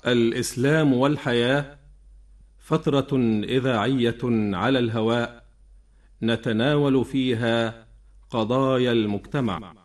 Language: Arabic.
الإسلام والحياة فترة إذاعية على الهواء نتناول فيها قضايا المجتمع.